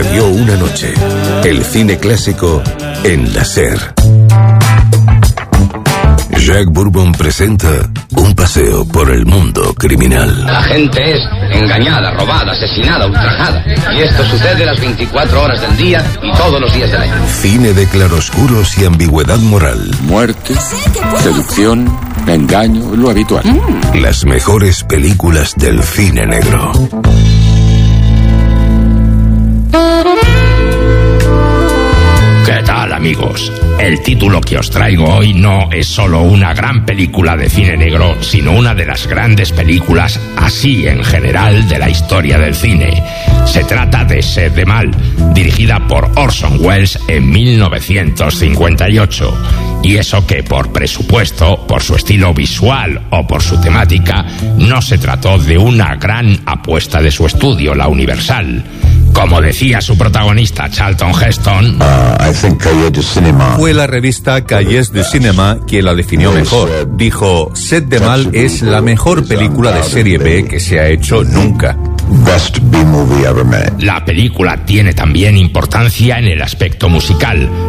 Dio una noche. El cine clásico en la SER. Jack Bourbon presenta un paseo por el mundo criminal. La gente es engañada, robada, asesinada, ultrajada. Y esto sucede las 24 horas del día y todos los días del año. Cine de claroscuros y ambigüedad moral. Muerte, seducción, engaño, lo habitual. Las mejores películas del cine negro. ¿Qué tal, amigos? El título que os traigo hoy no es solo una gran película de cine negro, sino una de las grandes películas, así en general, de la historia del cine. Se trata de Sed de Mal, dirigida por Orson Welles en 1958. Y eso que por presupuesto, por su estilo visual o por su temática, no se trató de una gran apuesta de su estudio, la Universal. Como decía su protagonista Charlton Heston, fue la revista Cahiers du Cinéma quien la definió mejor. Dijo, Sed de Mal es la mejor película de serie B que se ha hecho nunca. La película tiene también importancia en el aspecto musical.